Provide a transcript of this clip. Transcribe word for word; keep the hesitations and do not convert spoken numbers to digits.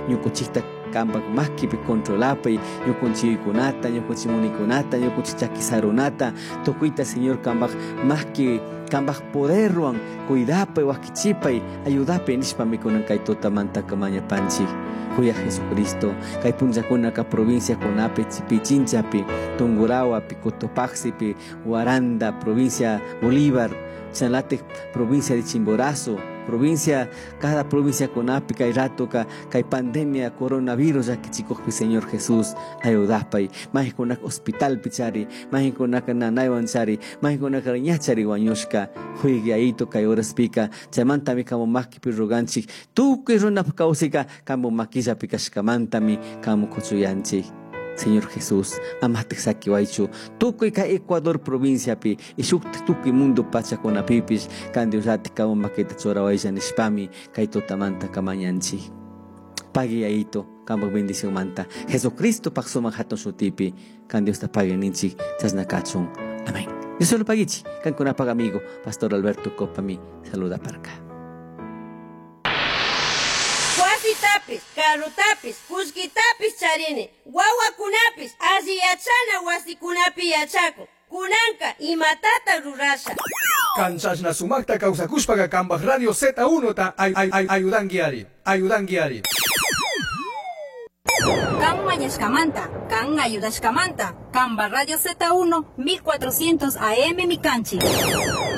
ñukuchikta kambak más que controlapay ñukunchiykunata ñukunchimunikunata ñukunchichakisarunata tukuita Señor kambak más que kambak poderwan cuidapay wakichipay ayudapay nishpami kunan kay tutamanta kamañapanchik kuya Jesucristo kay punllakunaka provincia kunapi Pichinchapi Tungurahuapi Cotopaxipi Huaranda provincia Bolívar Chanlate provincia de Chimborazo provincia, cada provincia con ápica y rato que hay pandemia, coronavirus, ya que chicos, Señor Jesús, ayudapay, más con un hospital pichari, más con una nanaywanchari, más con una cariñachari guanyushka, juegue ahí toca y horas pica, chamantami como más que pirroganchi, tú que runa causika, como maquilla picashkamantami, como cochuyanchi. Señor Jesús, amate saki waichu, tukuy ka Ecuador provincia pi, y shukti tukuy mundo pacha con apipis, candiosati kamo maketa chora waijan ispami, kay totamanta kamañanchi. Pagi aito, kamo bendición manta. Jesucristo paksumang haton sutipi, candiosta pagi ninchi, chasnakachung. Amén. Yo solo pagichi, kan kunapag amigo, Pastor Alberto Copami, saluda para acá. Tapis, carutapis, kuskitapis charini, wawakunapis, asiyachana wasikunapi yachako, kunanka imatata rurasha. Kanchashna sumakta kawsakushpaga kambak Radio Z uno ta ay ay ay ayudan guiari, ayudan guiari. Kan mañashkamanta, kan ayudashkamanta, kamba Radio Z uno mil cuatrocientos A M Mikanchi.